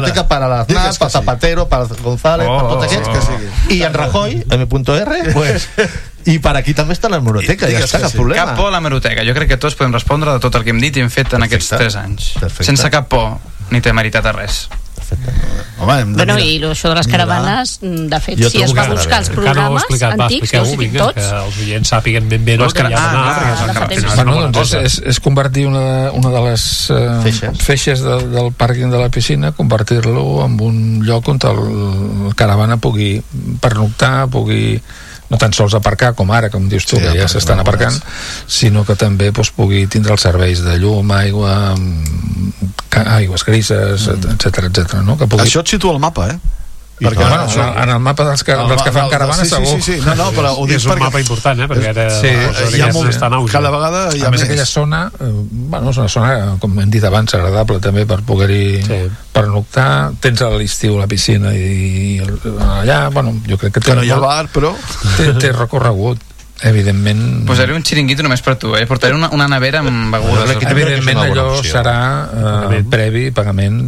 l'hemeroteca per a l'Aznar, per Zapatero, per González, per tots aquests, i en Rajoy, M.R, pues, i per aquí també està l'hemeroteca, ja està, cap problema. Cap por a l'hemeroteca. Jo crec que tots podem respondre de tot el que hem dit i hem fet en aquests 3 anys. Sense cap por, ni temeritat a res. Bueno, i això de les caravanes, de fet, si es va buscar els programes antics, no sé tots, que els oients sàpiguen ben bé que hi ha d'anar. És convertir una de les feixes del pàrquing de la piscina, convertir-lo en un lloc on el caravana pugui pernoctar, pugui no tan sols aparcar com ara, com dius tu, que ja s'estan aparcant, sinó que també pugui tindre els serveis de llum, aigua, aigües grises, etcètera, no? Això et situa al mapa, perquè en el mapa dels que fan caravanes segur. Sí, no, però és un mapa important, perquè hi ha cada vegada hi ha més. Aquella zona, és una zona, com hem dit abans, agradable també per poder-hi pernoctar. Tens a l'estiu la piscina i allà, jo crec que no hi ha bar, però té recorregut. Evidentment posaré un xiringuito només per tu, portaré una nevera amb begudes. Evidentment allò serà previ pagament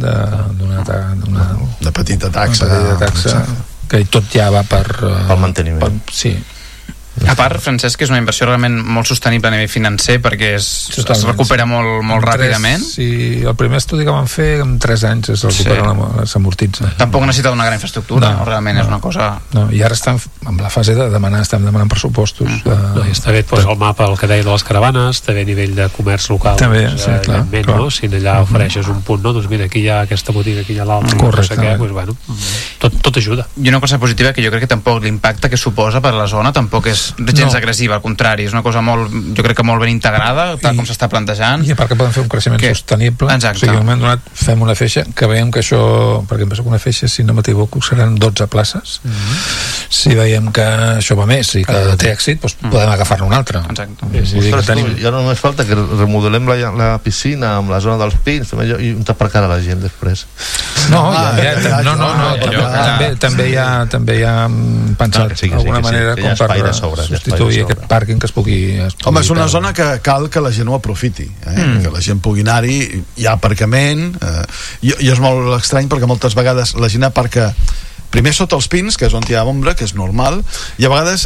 d'una petita taxa que tot ja va per manteniment. Sí. A part, Francesc, que és una inversió realment molt sostenible a nivell financer perquè es recupera molt ràpidament. Sí, el primer estudi que van fer en 3 anys es recupera, s'amortitza. Tampoc necessita una gran infraestructura, realment és una cosa... I ara estem en la fase de estem demanant pressupostos. I està bé, el mapa, el que deia de les caravanes, també a nivell de comerç local. També, sí, clar. Si allà ofereixes un punt, doncs mira, aquí hi ha aquesta botiga, aquí hi ha l'altra, tot ajuda. I una cosa positiva que jo crec que tampoc l'impacte que suposa per a la zona tampoc és gens agressiva, al contrari, és una cosa jo crec que molt ben integrada, tal com s'està plantejant. I a part que poden fer un creixement sostenible. Exacte. O sigui, en un moment donat fem una feixa, que veiem que això, perquè em penso que una feixa, si no m'equivoco, seran 12 places. Si veiem que això va més i que té èxit, doncs podem agafar-ne una altra. Exacte. Ja no només falta que remodelem la piscina amb la zona dels pins i on t'aparcarà la gent després. També hi ha pensat d'alguna manera com per substituir aquest pàrquing que es pugui... Home, és una zona que cal que la gent ho aprofiti, que la gent pugui anar-hi, hi ha aparcament, i és molt estrany perquè moltes vegades la gent aparca primer sota els pins, que és on hi ha ombra, que és normal, i a vegades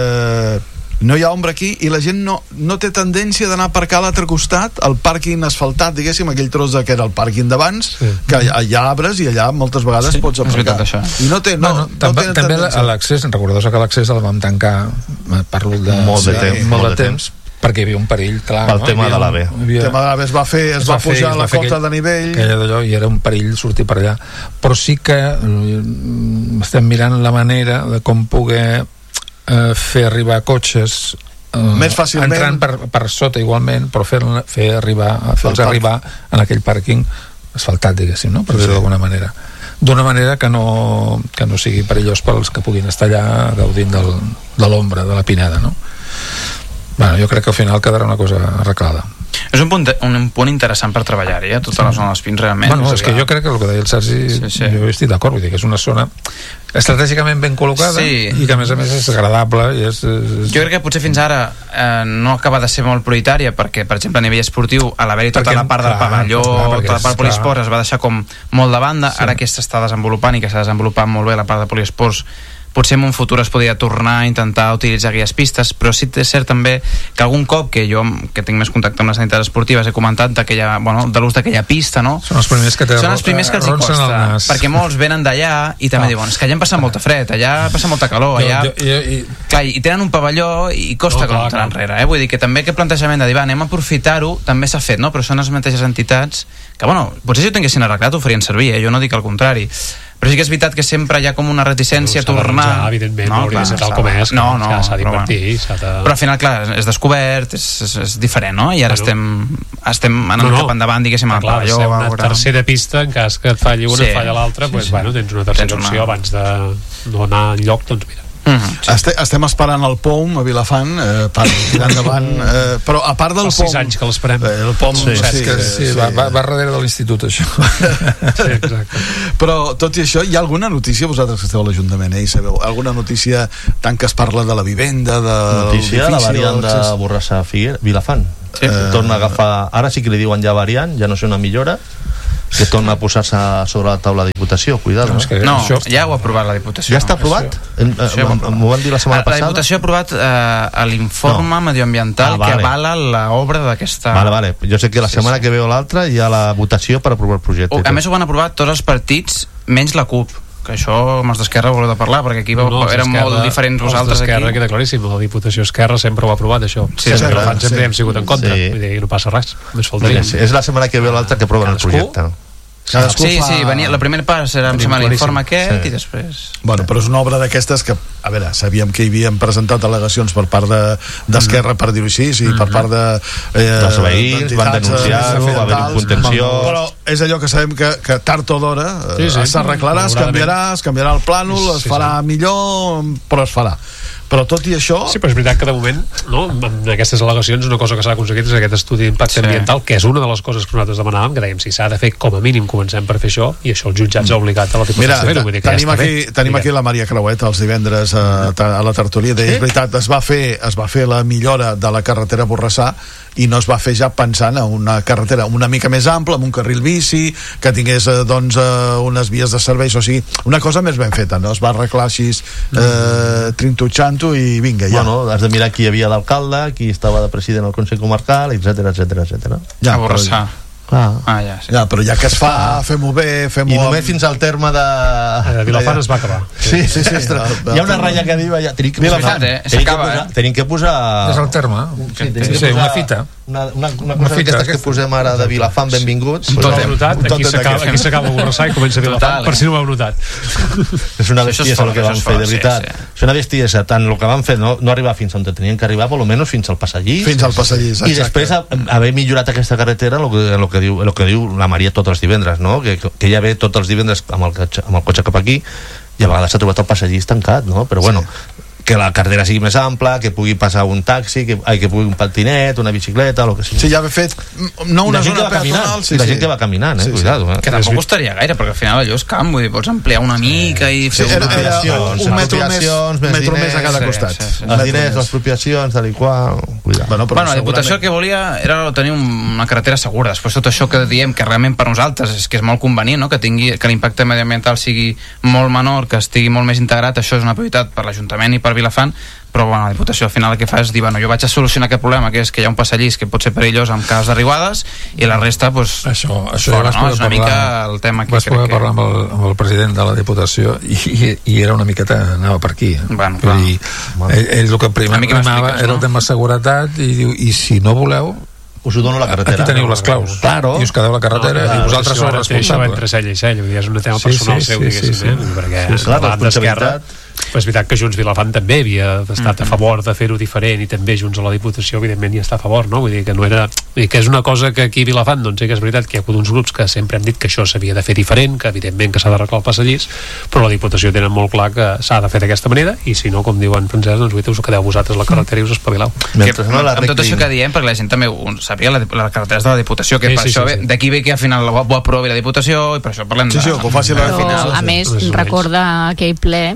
no hi ha ombra aquí i la gent no té tendència d'anar a aparcar a l'altre costat, al pàrquing asfaltat, diguéssim, aquell tros que era el pàrquing d'abans, que hi ha arbres i allà moltes vegades pots aparcar. I també l'accés, recordeu que l'accés el vam tancar, parlo de molt de temps, perquè hi havia un perill, clar. Pel tema de l'AVE. El tema de l'AVE es va pujar la cota de nivell. I era un perill sortir per allà. Però sí que estem mirant la manera de com poder fer arribar cotxes més fàcilment, entrant per sota igualment, però fer-los arribar en aquell pàrquing asfaltat, diguéssim, no? Per dir-ho d'alguna manera, que no sigui perillós pels que puguin estar allà gaudint de l'ombra, de la pineda, no? Jo crec que al final quedarà una cosa arreglada. És un punt interessant per treballar-hi, tota la zona dels pins, realment. És que jo crec que el que deia el Sergi, jo estic d'acord, vull dir que és una zona estratègicament ben col·locada i que a més és agradable. Jo crec que potser fins ara no acaba de ser molt prioritària perquè, per exemple, a nivell esportiu, a l'haver-hi tota la part del pavelló, tota la part de poliesports es va deixar com molt de banda. Ara que s'està desenvolupant i que s'ha desenvolupat molt bé la part de poliesports, potser en un futur es podria tornar a intentar utilitzar aquelles pistes, però sí que és cert també que algun cop que jo, que tinc més contacte amb les entitats esportives, he comentat de l'ús d'aquella pista, no? Són els primers que els hi costa, perquè molts venen d'allà i també diuen, és que allà em passa molta fred, allà passa molta calor, allà... Clar, i tenen un pavelló i costa com entrar enrere, vull dir que també aquest plantejament de dir, anem a aprofitar-ho, també s'ha fet, no? Però són les mateixes entitats que, potser si ho tinguessin arreglat ho farien servir, jo no dic el contrari, però sí que és veritat que sempre hi ha com una reticència a tornar. Evidentment, no hauria de ser tal com és, s'ha d'invertir. Però al final, clar, és descobert, és diferent, no? I ara estem anant cap endavant, diguéssim, al pavelló. Una tercera pista, en cas que et falli una, et falla l'altra, tens una tercera opció abans de no anar enlloc, doncs mira. Estem esperant el POM a Vilafant per tirar endavant, però a part del POM, 6 anys que l'esperem, el POM va darrere de l'institut, això. Però tot i això, hi ha alguna notícia, vosaltres que esteu a l'Ajuntament, i sabeu, alguna notícia tant que es parla de la vivenda, de notícia, la variant de Borrassà Vilafant torna a agafar, ara sí que li diuen ja variant, ja no sé, una millora, que torna a posar-se sobre la taula de Diputació, cuidado. No, ja ho ha aprovat la Diputació. Ja està aprovat? M'ho van dir la setmana passada. La Diputació ha aprovat l'informe medioambiental que avala l'obra d'aquesta... Vale. Jo sé que la setmana que ve o l'altra hi ha la votació per aprovar el projecte. A més ho van aprovar tots els partits menys la CUP, que això amb els d'Esquerra ho voleu de parlar, perquè aquí érem molt diferents vosaltres aquí. Els d'Esquerra queda claríssim, la Diputació Esquerra sempre ho ha aprovat, això. Sempre hem sigut en contra, vull dir, no passa res, més faltaria. És la setmana que ve o l'altra que aproven el projecte. Sí, la primera part serà l'informe aquest i després... Bueno, però és una obra d'aquestes que, a veure, sabíem que hi havien presentat al·legacions per part d'Esquerra, per dir-ho així, i per part de... Els veïns van denunciar-ho, va haver un contenció... Però és allò que sabem que tard o d'hora s'arreglarà, es canviarà el plànol, es farà millor, però es farà. Però tot i això... Sí, però és veritat que de moment, no, en aquestes al·legacions una cosa que s'ha aconseguit és aquest estudi d'impacte ambiental, que és una de les coses que nosaltres demanàvem, que dèiem, si s'ha de fer com a mínim comencem per fer això, i això els jutjats ha obligat a la Diputació de fer-ho. Tenim aquí la Maria Creuet els divendres a la tertúlia, és veritat, es va fer la millora de la carretera Borrassà i no es va fer ja pensant en una carretera una mica més ampla, amb un carril bici que tingués unes vies de serveis, o sigui, una cosa més ben feta, no? Es va arreglar així trintutxant-ho i vinga, ja. Bueno, has de mirar qui hi havia d'alcalde, qui estava de president al Consell Comarcal, etcètera. Ja, a Borrassà. Ja, però ja que es fa, fem-ho bé, i només fins al terme de Vilafant es va acabar. Sí. Hi ha una ratlla que diu allà, tenim que posar és el terme, una fita, una cosa d'aquestes que posem ara de Vilafant, benvinguts. Aquí s'acaba Borrassà i comença Vilafant, per si no ho heu notat. És una bestiesa el que van fer, de veritat. És una bestiesa, tant el que van fer no arribar fins on tenien que arribar, almenys fins al Passallís, i després haver millorat aquesta carretera, el que diu la Maria tots els divendres, no? Que ja ve tots els divendres amb el cotxe cap aquí, i a vegades s'ha trobat el Passallís tancat, no? Però bueno, que la carretera sigui més ampla, que pugui passar un taxi, que pugui un patinet, una bicicleta, el que sigui. Sí, ja ha fet una zona peatonal, la gent que va caminant, cuidado. Que tampoc costaria gaire, perquè al final allò és camp, vull dir, pots ampliar una mica i fer un metro més a cada costat. Els diners, les expropiacions, tal i qual, cuidado. La Diputació el que volia era tenir una carretera segura. Després tot això que diem que realment per nosaltres és que és molt convenient, que l'impacte mediambiental sigui molt menor, que estigui molt més integrat, això és una prioritat per l'Ajuntament i per Vilafant, però la Diputació al final el que fa és dir, jo vaig a solucionar aquest problema, que és que hi ha un passallís que pot ser perillós en cas d'arribades, i la resta, doncs, això fora, no? És una mica el tema que vas poder parlar amb el president de la Diputació i era una miqueta, anava per aquí. Bueno, ell el que primava era el tema seguretat, i diu, i si no voleu, us ho dono la carretera. Aquí teniu les claus. Claro. I us quedeu la carretera i vosaltres sou responsables. Això va entre cell i cell, és un tema personal seu, diguéssim, perquè la d'Esquerra... Però és veritat que Junts Vilafant també havia estat a favor de fer-ho diferent, i també Junts a la Diputació evidentment hi està a favor, no? Vull dir que no era... que és una cosa que aquí a Vilafant, doncs sí que és veritat que hi ha hagut uns grups que sempre han dit que això s'havia de fer diferent, que evidentment que s'ha d'arreglar el Passallís, però la Diputació tenen molt clar que s'ha de fer d'aquesta manera, i si no, com diu en Francesc, doncs us quedeu vosaltres la carretera i us espavileu. Amb tot això que diem, perquè la gent també sàpiga, la carretera és de la Diputació, que per això d'aquí ve que al final ho aprovi la Diputació, i per això parlem de... A més, recorda aquell ple,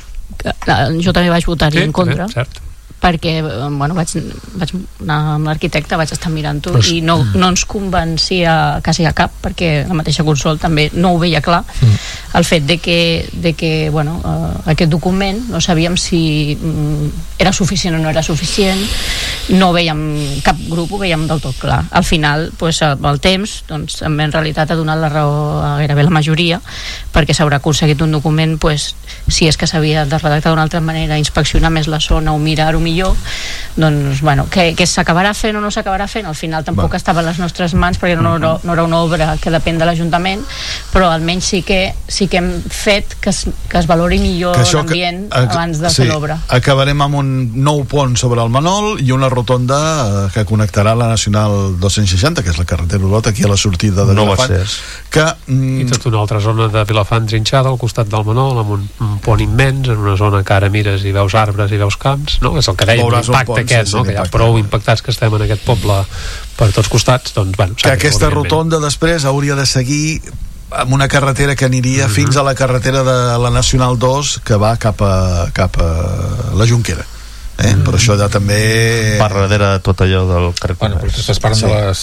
jo també vaig votar-hi en contra, perquè vaig anar amb l'arquitecte, vaig estar mirant-ho i no ens convencia quasi a cap, perquè la mateixa Consol també no ho veia clar, el fet de que aquest document no sabíem si era suficient o no era suficient, no veiem cap grup, ho veiem del tot clar. Al final, amb el temps, en realitat ha donat la raó a gairebé la majoria, perquè s'haurà aconseguit un document, si és que s'havia de redactar d'una altra manera, inspeccionar més la zona o mirar-ho millor, doncs, que s'acabarà fent o no s'acabarà fent, al final tampoc estava a les nostres mans, perquè no era una obra que depèn de l'Ajuntament, però almenys sí que hem fet que es valori millor l'ambient abans de fer l'obra. Acabarem amb un nou pont sobre el Manol i una rotonda que connectarà la Nacional 260, que és la carretera Olot, aquí a la sortida de Vilafant, i tota una altra zona de Vilafant trinxada al costat del Manol, amb un pont immens, en una zona que ara mires i veus arbres i veus camps, no? És el que deia l'impacte aquest, que hi ha prou impactats que estem en aquest poble per tots costats, doncs que aquesta rotonda després hauria de seguir amb una carretera que aniria fins a la carretera de la Nacional 2, que va cap a la Jonquera. però això ja també... Per darrere de tot allò del carrer Comerç. Però estàs parlant de les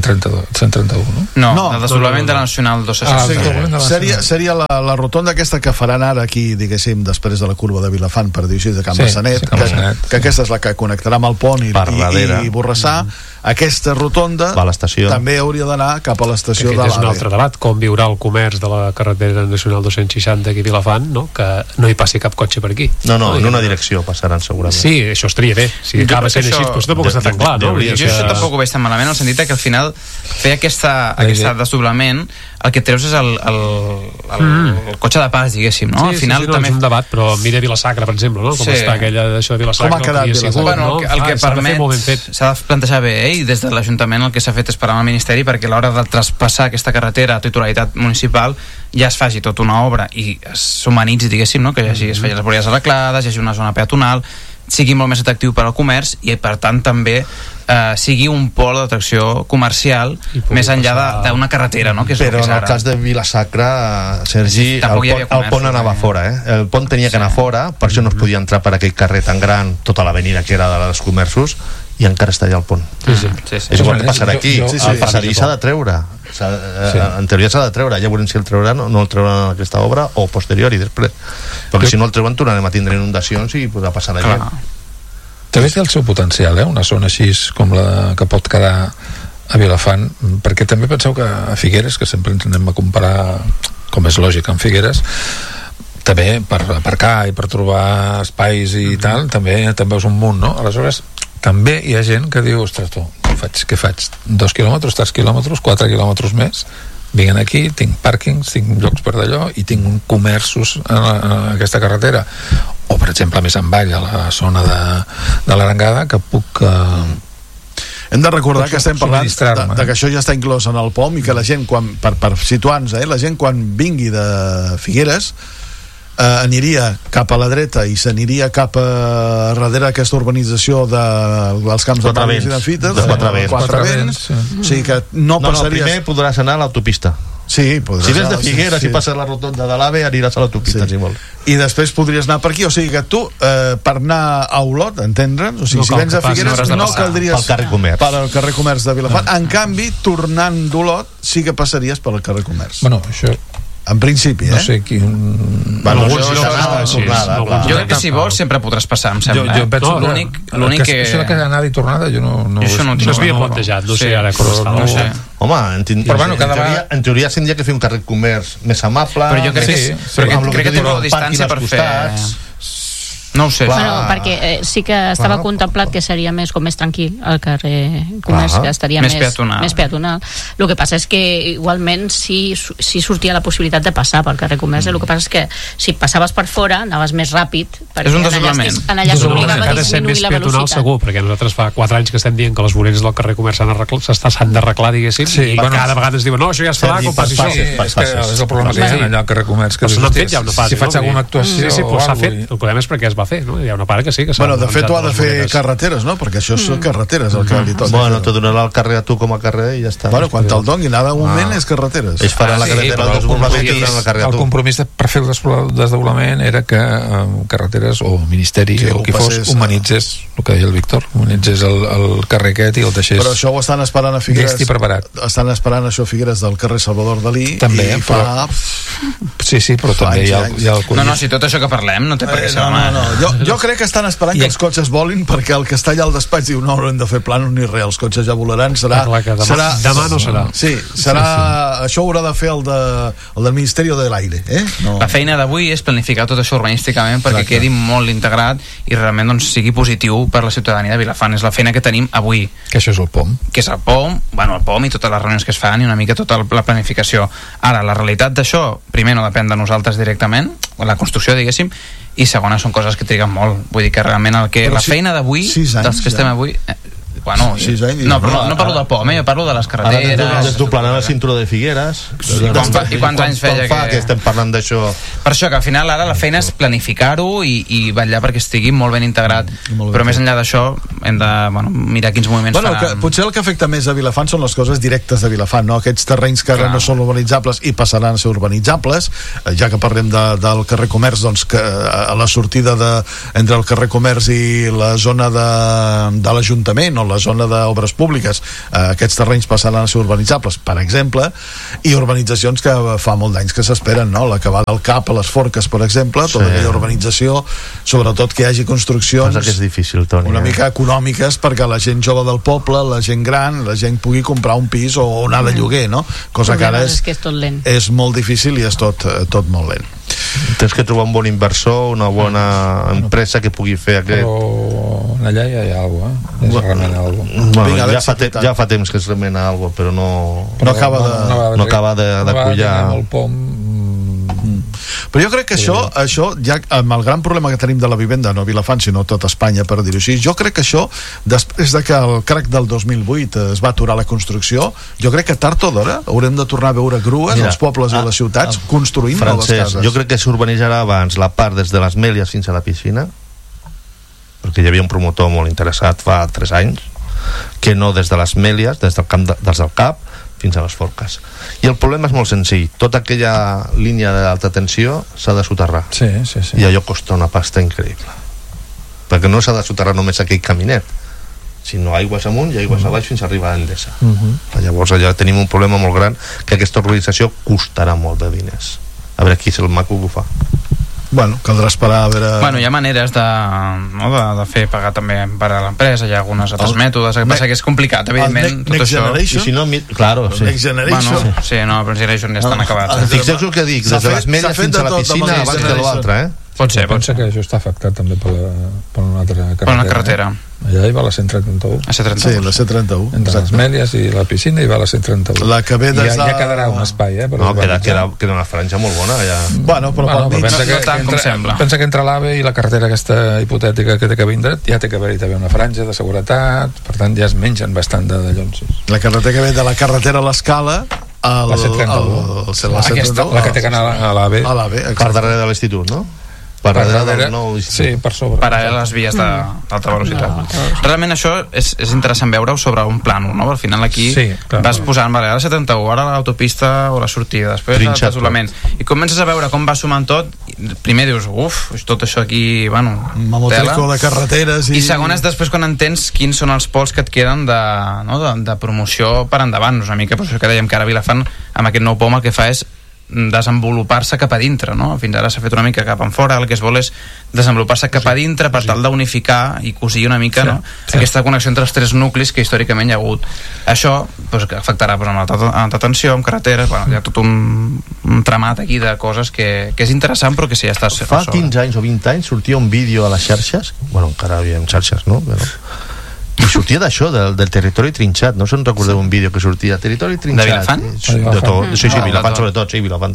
131, no? No, el desdoblament de la Nacional 260. Seria la rotonda aquesta que faran ara aquí, diguéssim, després de la curva de Vilafant, per dir-ho així, de Can Massanet, que aquesta és la que connectarà amb el pont i Borrassà. Aquesta rotonda també hauria d'anar cap a l'estació de l'AVE. És un altre debat, com viurà el comerç de la carretera nacional 260 aquí a Vilafant, que no hi passi cap cotxe per aquí. No, en una direcció passaran segurament. Sí, això estaria bé. Si acaba sent així, doncs tampoc està tan clar, no? Jo això tampoc ho veig tan malament, en el sentit que al final fer aquest desdoblament el que treus és el cotxe de pas, diguéssim, no? Sí, és un debat, però mira Vila-sacra, per exemple, no? Com està aquella d'això de Vila-sacra. Com ha quedat Vila-sacra? El que permet, s'ha de plantejar bé, i des de l'Ajuntament el que s'ha fet és parlar amb el Ministeri perquè a l'hora de traspassar aquesta carretera a titularitat municipal ja es faci tota una obra i s'humanitzi, diguéssim, no? Que es facin les voreres arreglades, hi hagi una zona peatonal, sigui molt més atractiu per al comerç i per tant també sigui un pol d'atracció comercial més enllà d'una carretera, no? Que és però en el cas de Vila-sacra, Sergi, el pont anava fora, el pont tenia que anar fora, per això no es podia entrar per aquell carrer tan gran, tota l'avenida que era dels comerços, i encara està allà el pont. És igual que passarà aquí, el passadís s'ha de treure, en teoria s'ha de treure, ja veurem si el treuran o no el treuran en aquesta obra o posteriori després, perquè si no el treuen tornarem a tindre inundacions i podrà passar la gent. També té el seu potencial, una zona així com la que pot quedar a Vilafant, perquè també penseu que a Figueres, que sempre ens anem a comparar, com és lògic, amb Figueres, també per aparcar i per trobar espais i tal, també és un munt, no? Aleshores, també hi ha gent que diu, ostres, tu, què faig? 2 quilòmetres, 3 quilòmetres, 4 quilòmetres més, vinguin aquí, tinc pàrquings, tinc llocs per d'allò i tinc comerços a aquesta carretera, o per exemple més avall a la zona de l'Arengada, que puc hem de recordar que estem parlant de que això ja està inclòs en el POM i que la gent, per situar-nos, la gent quan vingui de Figueres aniria cap a la dreta i s'aniria cap a darrere aquesta urbanització dels camps de Pàmies i de Fites, de Quatre Vents, o sigui que no passaries... primer podràs anar a l'autopista. Sí, si vens de Figueres i passes la rotonda de l'AVE aniràs a l'autopista, si vols. I després podries anar per aquí, o sigui que tu per anar a Olot, entendre'ns, o sigui, si vens a Figueres no caldries pel carrer Comerç de Vilafant, en canvi tornant d'Olot sí que passaries pel carrer Comerç. Bueno, això en principi, no sé quin... Jo crec que si vols sempre podràs passar, em sembla. L'únic que... Això de anada i tornada jo no... Això no s'havia plantejat, no sé ara com està. No sé. Home, en teoria s'hauria que fer un carrer Comerç més amable. Però jo crec que té prou distància per fer... No ho sé. Bueno, perquè sí que estava contemplat que seria més tranquil el carrer Comerç, que estaria més peatonal. El que passa és que igualment sí sortia la possibilitat de passar pel carrer Comerç, el que passa és que si passaves per fora anaves més ràpid, és un desdoblament. En allà s'obligava a disminuir la velocitat. Segur, perquè nosaltres fa 4 anys que estem dient que les voreres del carrer Comerç s'han d'arreglar, diguéssim, i cada vegada ens diuen, no, això ja es farà com passi això. És el problema que hi ha allà al carrer Comerç, que si faig alguna actuació o s'ha fet, el problema és perquè es va fer, no? Hi ha una part que sí que de fet ho ha de fer carreteres, no? Perquè això és carreteres el que li toca. Bueno, te donarà el carrer a tu com a carrer i ja està. Bueno, quan te'l doni, ara un moment és carreteres. Ells faran la carretera del desdoblament i tindran el carrer a tu. El compromís per fer el desdoblament era que carreteres o ministeri o qui fos humanitzés, el que deia el Víctor, humanitzés el carrer aquest i el deixés. Però això ho estan esperant a Figueres. Estan esperant això a Figueres del carrer Salvador Dalí. També, però... Sí, però també hi ha el... No, si tot això que parlem no té per què ser demà. Jo crec que estan esperant que els cotxes volin, perquè el que està allà al despatx diu no haurem de fer plànols ni res, els cotxes ja volaran, demà no serà. Sí, això ho haurà de fer el del Ministeri de l'Aire. La feina d'avui és planificar tot això urbanísticament perquè quedi molt integrat i realment sigui positiu per la ciutadania de Vilafant. És la feina que tenim avui. Que això és el POM. Que és el POM, el POM i totes les reunions que es fan i una mica tota la planificació. Ara, la realitat d'això, primer no depèn de nosaltres directament, la construcció, diguéssim, i segona són coses que triguen molt. Vull dir que realment la feina d'avui, dels que estem avui, bueno, no parlo del POM, jo parlo de les carreteres. Ara desdoblant el cinturó de Figueres. I quants anys feia que estem parlant d'això? Per això, que al final ara la feina és planificar-ho i vetllar perquè estigui molt ben integrat, però més enllà d'això hem de mirar quins moviments faran. Potser el que afecta més a Vilafant són les coses directes de Vilafant, no? Aquests terrenys que ara no són urbanitzables i passaran a ser urbanitzables, ja que parlem del carrer Comerç, doncs que a la sortida entre el carrer Comerç i la zona de l'Ajuntament o la zona d'obres públiques, aquests terrenys passaran a ser urbanitzables, per exemple, i urbanitzacions que fa molt d'anys que s'esperen, no? L'acabar del CAP a les Forques, per exemple, tota aquella urbanització, sobretot que hi hagi construccions que és difícil, Toni, una mica econòmiques perquè la gent jove del poble, la gent gran, la gent pugui comprar un pis o anar de lloguer, no? Cosa que ara és tot lent. És molt difícil i és tot molt lent. Tens que trobar un bon inversor, una bona empresa que pugui fer aquest... Però allà ja hi ha alguna cosa, es remena alguna cosa. Ja fa temps que es remena alguna cosa, però no acaba de collar. El POM. Però jo crec que això ja amb el gran problema que tenim de la vivenda, no a Vilafant sinó a tot Espanya, per dir-ho així, jo crec que això, després de que el crac del 2008 es va aturar la construcció, jo crec que tard o d'hora haurem de tornar a veure grues als pobles i a les ciutats construint noves cases. Jo crec que s'urbanitzarà abans la part des de les Mèlies fins a la piscina, perquè hi havia un promotor molt interessat fa 3 anys, que no des de les Mèlies, des del CAP fins a les Forques. I el problema és molt senzill. Tota aquella línia d'alta tensió s'ha de soterrar. Sí. I allò costa una pasta increïble. Perquè no s'ha de soterrar només aquell caminet, sinó aigües amunt i aigües a baix fins a arribar a Endesa. Llavors allà tenim un problema molt gran, que aquesta urbanització costarà molt de diners. A veure qui és el maco que ho fa. Bueno, caldrà esperar a veure... Bueno, hi ha maneres de fer pagar també per a l'empresa, hi ha algunes altres mètodes, el que passa que és complicat, evidentment, tot això. Next Generation? Claro, sí. Next Generation? Bueno, sí, no, però Next Generation ja estan acabats. Fixeu-vos el que dic, des de les Mèlies fins a la piscina abans de l'altre, Pot ser. Pensa que això està afectat també per una altra carretera. Per una carretera. Allà hi va la 131. Sí, la 131. Entre les Mèlies i la piscina hi va la 131. La que ve des de... Ja quedarà un espai, No, queda una franja molt bona allà. Bueno, però no tant com sembla. Pensa que entre l'AVE i la carretera aquesta hipotètica que té que vindre, ja té que haver-hi també una franja de seguretat, per tant ja es mengen bastant de llonsis. La carretera que ve de la carretera a l'Escala la 131. La que té que anar a l'AVE. Per darrere de l'institut, no? Sí, per sobre. Paral·lel a les vies d'alta velocitat. Realment això és interessant veure-ho sobre un plànol, no? Al final aquí vas posant a la 71, ara l'autopista o la sortida, després el desolament, i comences a veure com va sumant tot. Primer dius, tot això aquí, mamotrico de carreteres i segones després quan entens quins són els pols que et queden de promoció per endavant. Una mica per això que dèiem que ara Vilafant amb aquest nou POM el que fa és desenvolupar-se cap a dintre, no? Fins ara s'ha fet una mica cap enfora, el que es vol és desenvolupar-se cap a dintre per tal d'unificar i cosir una mica aquesta connexió entre els 3 nuclis que històricament hi ha hagut. Això que afectarà amb l'alta tensió, amb carreteres, hi ha tot un tramat aquí de coses que és interessant però que sí, ja està a sobre. Fa 15 anys o 20 anys sortia un vídeo a les xarxes, encara hi havia xarxes, no? I sortia d'això, del territori trinxat. No se'n recordeu un vídeo que sortia territori trinxat? De Vilafant? Sí, Vilafant sobretot.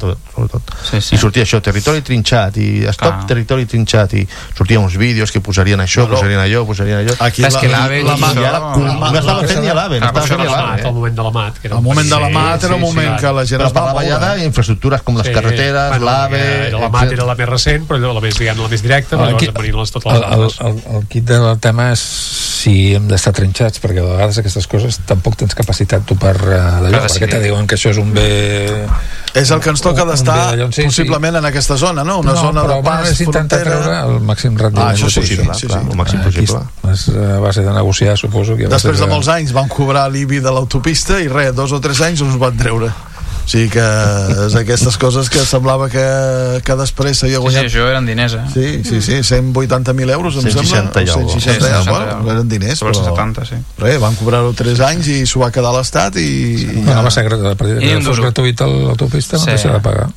I sortia això, territori trinxat i stop territori trinxat, i sortien uns vídeos que posarien això, posarien allò. És que l'AVE no estava fent ni l'AVE. El moment de la MAT. El moment de la MAT era un moment que la gent es va moure. Infraestructures com les carreteres, l'AVE... La MAT era la més recent, però la més directa, però llavors venint-les totes les altres. El quid del tema és si hem d'estar trinxats, perquè a vegades aquestes coses tampoc tens capacitat tu per d'allò, perquè te diuen que això és un bé... És el que ens toca d'estar possiblement en aquesta zona, no? Una zona de pas, frontera... treure el màxim rendiment possible. El màxim possible. A base de negociar, suposo. Després de molts anys van cobrar l'IBI de l'autopista i 2 o 3 anys us van treure. O sigui que és aquestes coses que semblava que després s'havia guanyat. Sí, això eren diners, Sí, 180.000 euros, em sembla. 160, eren diners. Sobre 70, sí. Res, van cobrar-ho 3 anys i s'ho va quedar l'Estat i... Va ser gratuït l'autopista, no deixa de pagar.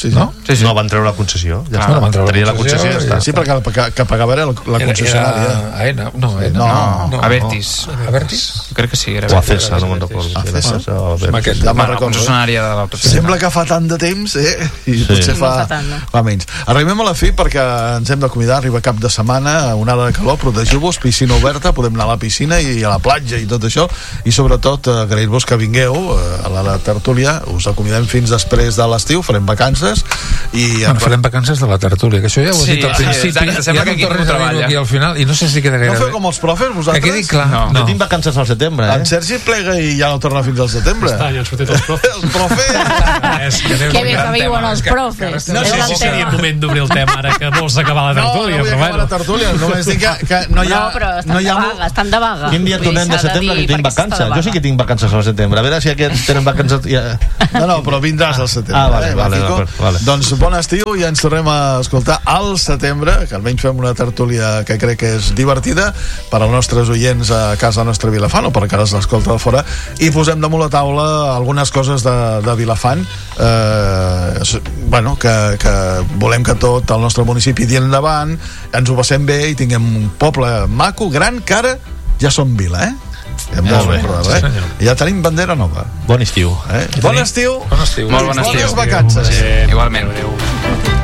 No van treure la concessió. Ja no van treure la concessió. Sí, perquè que pagava era la concessionària. Aena? No. Avertis. Avertis? Crec que sí. O Acesa, no me'n recordo. Acesa? La concessionària de l'autopista. Sembla que fa tant de temps, i potser fa menys. Arribem a la fi perquè ens hem d'acomiadar, arriba cap de setmana, onada de calor, protegiu-vos, piscina oberta, podem anar a la piscina i a la platja i tot això, i sobretot agrair-vos que vingueu a la tertúlia. Us acomiadem fins després de l'estiu, farem vacances i farem vacances de la tertúlia, que això ja ho has dit al principi, sembla que aquí no treballa aquí al final, i no sé si queda gaire no feu com els profes, vosaltres? Que quedi clar. No tinc vacances al setembre, En Sergi plega i ja no torna fins al setembre. Aquest any han sortit els profes. Els profes! Que bé que viuen els profes. No sé si seria el moment d'obrir el tema ara que vols acabar la tertúlia. No vull acabar la tertúlia, només dic que no hi ha... No, però estan de vaga. Quin dia tornem de setembre que tinc vacances? Jo sí que tinc vacances al setembre. A veure si aquests tenen vacances... No, però vindràs al setembre. Vale. Doncs bon estiu i ens tornem a escoltar al setembre, que almenys fem una tertúlia que crec que és divertida per als nostres oients a casa nostra a Vilafant o per que els l'escolta de fora, i posem damunt la taula algunes coses de Vilafant, que volem que tot el nostre municipi tiri endavant, ens ho passem bé i tinguem un poble maco, gran, que ara ja som vila, Molt bé. Ja tenim bandera nova. Bon estiu. Bon estiu. Molt bon estiu. Bones vacances. Igualment.